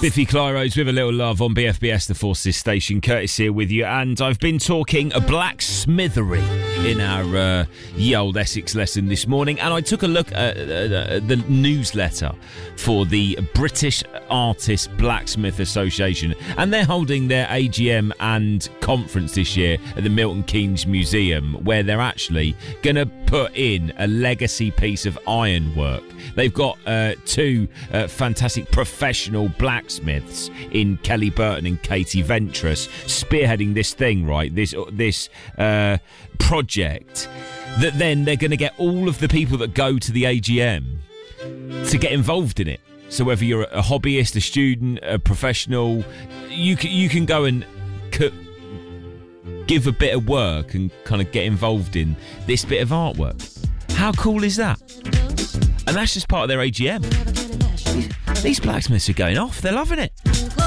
Biffy Clyro's with a little love on BFBS, the Forces station. Curtis here with you, and I've been talking a blacksmithery in our ye old Essex lesson this morning, and I took a look at the newsletter for the British Artist Blacksmith Association, and they're holding their AGM and conference this year at the Milton Keynes Museum, where they're actually going to put in a legacy piece of ironwork. They've got two fantastic professional blacksmiths in Kelly Burton and Katie Ventris spearheading this thing, right? This project that then they're going to get all of the people that go to the AGM to get involved in it. So whether you're a hobbyist, a student, a professional, you can go and give a bit of work and kind of get involved in this bit of artwork. How cool is that? And that's just part of their AGM. These blacksmiths are going off. They're loving it.